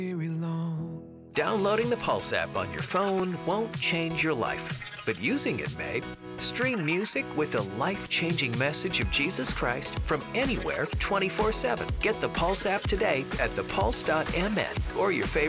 Downloading the Pulse app on your phone won't change your life, but using it may. Stream music with a life-changing message of Jesus Christ from anywhere 24/7. Get the Pulse app today at thepulse.mn or your favorite